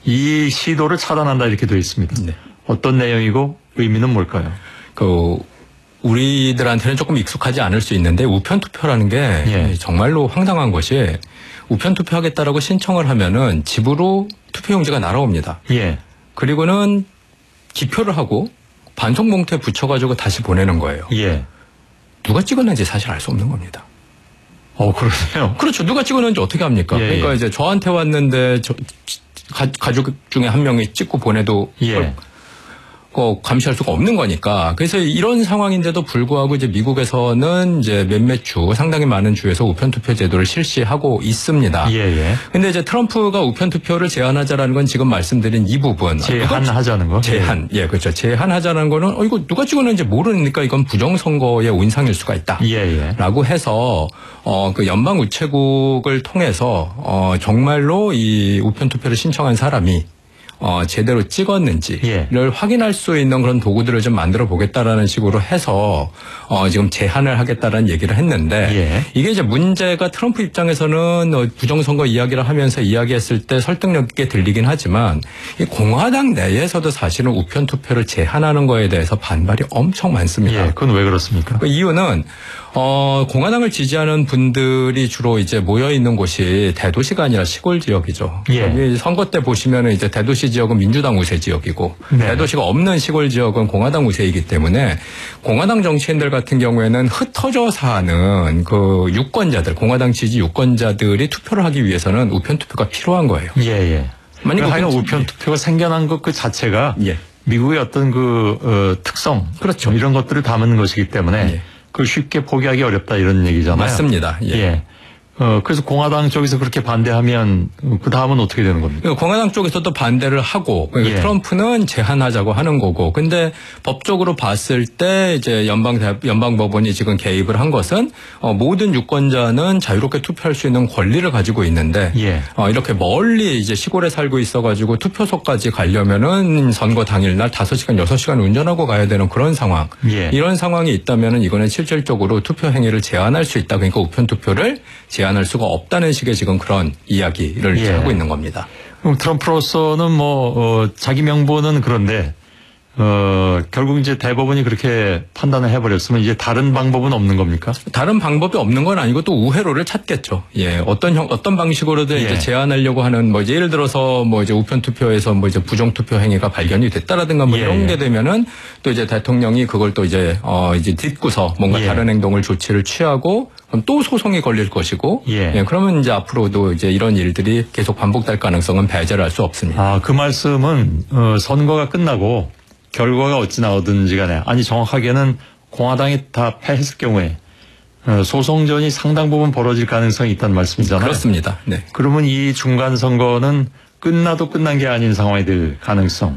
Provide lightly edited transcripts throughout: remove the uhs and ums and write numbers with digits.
이 시도를 차단한다 이렇게 되어 있습니다. 네. 어떤 내용이고 의미는 뭘까요? 우리들한테는 조금 익숙하지 않을 수 있는데 우편 투표라는 게 정말로 황당한 것이 우편 투표하겠다라고 신청을 하면은 집으로 투표용지가 날아옵니다. 예. 그리고는 기표를 하고 반송 봉투에 붙여가지고 다시 보내는 거예요. 예. 누가 찍었는지 사실 알 수 없는 겁니다. 그러네요. 그렇죠. 누가 찍었는지 어떻게 합니까? 예, 그러니까 예. 이제 저한테 왔는데 가족 중에 한 명이 찍고 보내도 예. 감시할 수가 없는 거니까. 그래서 이런 상황인데도 불구하고 이제 미국에서는 이제 몇몇 주, 상당히 많은 주에서 우편 투표 제도를 실시하고 있습니다. 예. 근데 이제 트럼프가 우편 투표를 제한하자라는 건 지금 말씀드린 이 부분. 제한하자는 거? 제한. 예, 그렇죠. 제한하자는 거는 이거 누가 찍었는지 모르니까 이건 부정선거의 온상일 수가 있다. 예. 라고 해서 그 연방 우체국을 통해서 정말로 이 우편 투표를 신청한 사람이 제대로 찍었는지를 확인할 수 있는 그런 도구들을 좀 만들어 보겠다라는 식으로 해서 지금 제한을 하겠다라는 얘기를 했는데 이게 이제 문제가 트럼프 입장에서는 부정선거 이야기를 하면서 이야기했을 때 설득력 있게 들리긴 하지만 이 공화당 내에서도 사실은 우편 투표를 제한하는 거에 대해서 반발이 엄청 많습니다. 그건 왜 그렇습니까? 그 이유는 공화당을 지지하는 분들이 주로 이제 모여 있는 곳이 대도시가 아니라 시골 지역이죠. 선거 때 보시면은 이제 대도시 지역은 민주당 우세 지역이고 대도시가 없는 시골 지역은 공화당 우세이기 때문에 공화당 정치인들 같은 경우에는 흩어져 사는 그 유권자들, 공화당 지지 유권자들이 투표를 하기 위해서는 우편 투표가 필요한 거예요. 만약 우편 투표가 생겨난 것 그 자체가 미국의 어떤 특성, 그렇죠. 이런 것들을 담은 것이기 때문에. 그걸 쉽게 포기하기 어렵다 이런 얘기잖아요. 맞습니다. 그래서 공화당 쪽에서 그렇게 반대하면 그 다음은 어떻게 되는 겁니까? 공화당 쪽에서도 반대를 하고 트럼프는 제한하자고 하는 거고, 근데 법적으로 봤을 때 이제 연방 법원이 지금 개입을 한 것은 모든 유권자는 자유롭게 투표할 수 있는 권리를 가지고 있는데 이렇게 멀리 이제 시골에 살고 있어가지고 투표소까지 가려면은 선거 당일날 5시간, 6시간 운전하고 가야 되는 그런 상황. 이런 상황이 있다면은 이거는 실질적으로 투표 행위를 제한할 수 있다. 그러니까 우편 투표를 제한할 수가 없다는 식의 지금 그런 이야기를 하고 있는 겁니다. 그럼 트럼프로서는 자기 명분은 그런데 결국 이제 대법원이 그렇게 판단을 해버렸으면 이제 다른 방법은 없는 겁니까? 다른 방법이 없는 건 아니고 또 우회로를 찾겠죠. 어떤 방식으로든 이제 제한하려고 하는 이제 예를 들어서 이제 우편 투표에서 이제 부정 투표 행위가 발견이 됐다라든가 이런 게 되면은 또 이제 대통령이 그걸 또 이제 딛고서 뭔가 다른 행동을 조치를 취하고 그럼 또 소송이 걸릴 것이고 그러면 이제 앞으로도 이제 이런 일들이 계속 반복될 가능성은 배제를 할 수 없습니다. 그 말씀은 선거가 끝나고 결과가 어찌 나오든지 간에 정확하게는 공화당이 다 패했을 경우에 소송전이 상당 부분 벌어질 가능성이 있다는 말씀이잖아요. 그렇습니다. 그러면 이 중간 선거는 끝나도 끝난 게 아닌 상황이 될 가능성.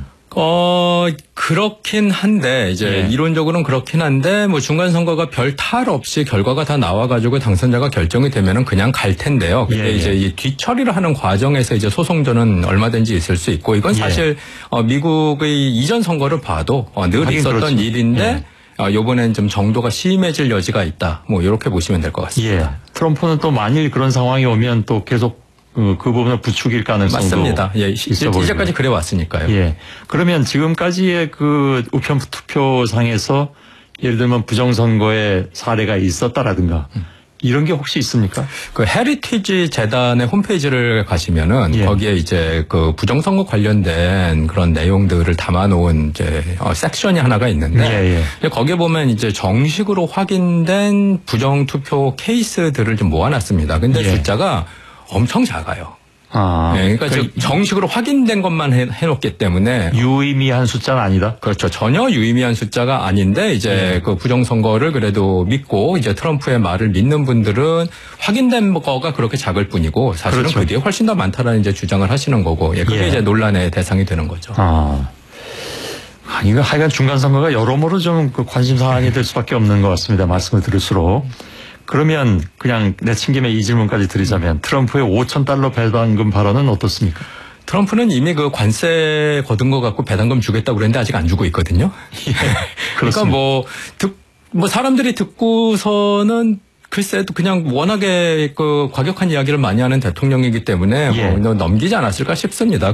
그렇긴 한데, 이론적으로는 그렇긴 한데, 중간 선거가 별 탈 없이 결과가 다 나와가지고 당선자가 결정이 되면은 그냥 갈 텐데요. 근데 이제 이 뒤처리를 하는 과정에서 이제 소송전은 얼마든지 있을 수 있고, 이건 사실, 미국의 이전 선거를 봐도 늘 있었던 일인데, 요번엔 좀 정도가 심해질 여지가 있다. 이렇게 보시면 될 것 같습니다. 트럼프는 또 만일 그런 상황이 오면 또 계속 그 부분을 부추길 가능성도 맞습니다. 있어 보이고요. 이제까지 그래 왔으니까요. 그러면 지금까지의 그 우편 투표상에서 예를 들면 부정선거의 사례가 있었다라든가 이런 게 혹시 있습니까? 그 헤리티지 재단의 홈페이지를 가시면은 거기에 이제 그 부정선거 관련된 그런 내용들을 담아놓은 이제 섹션이 하나가 있는데 거기에 보면 이제 정식으로 확인된 부정투표 케이스들을 좀 모아놨습니다. 근데 숫자가 엄청 작아요. 그러니까 정식으로 확인된 것만 해놓기 때문에 유의미한 숫자는 아니다. 그렇죠. 전혀 유의미한 숫자가 아닌데 이제 그 부정선거를 그래도 믿고 이제 트럼프의 말을 믿는 분들은 확인된 거가 그렇게 작을 뿐이고 사실은 그 뒤에 훨씬 더 많다라는 이제 주장을 하시는 거고 그게 이제 논란의 대상이 되는 거죠. 이거 하여간 중간 선거가 여러모로 좀 그 관심 사항이 될 수밖에 없는 것 같습니다. 말씀을 들을수록. 그러면 그냥 내친 김에 이 질문까지 드리자면 트럼프의 $5,000 배당금 발언은 어떻습니까? 트럼프는 이미 그 관세 거둔 거 갖고 배당금 주겠다고 그랬는데 아직 안 주고 있거든요. 그러니까 사람들이 듣고서는 글쎄 또 그냥 워낙에 그 과격한 이야기를 많이 하는 대통령이기 때문에 넘기지 않았을까 싶습니다.